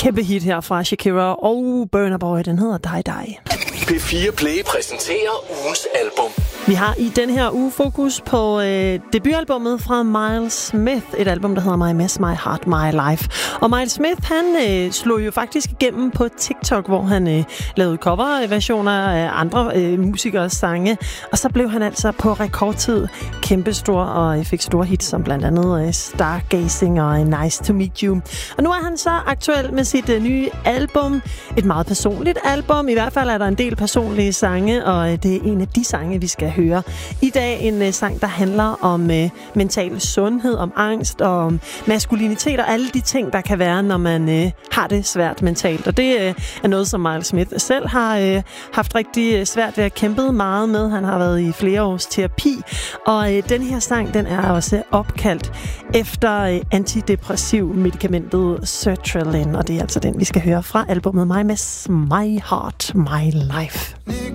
Kæmpe hit her fra Shakira og Burna Boy, den hedder Die Die. P4 Play præsenterer ugens album. Vi har i den her uge fokus på debutalbummet fra Miles Smith. Et album, der hedder My Mess, My Heart, My Life. Og Miles Smith, han slog jo faktisk igennem på TikTok, hvor han lavede coverversioner af andre musikers sange. Og så blev han altså på rekordtid kæmpestor og fik store hits, som blandt andet Stargazing og Nice to Meet You. Og nu er han så aktuel med sit nye album. Et meget personligt album. I hvert fald er der en del personlige sange, og det er en af de sange, vi skal høre i dag. En sang, der handler om mental sundhed, om angst og om maskulinitet og alle de ting, der kan være, når man har det svært mentalt. Og det er noget, som Miles Smith selv har haft rigtig svært ved at kæmpe meget med. Han har været i flere års terapi, og den her sang, den er også opkaldt efter antidepressiv medikamentet sertraline, og det er altså den, vi skal høre fra albumet My Mess, My Heart, My Life.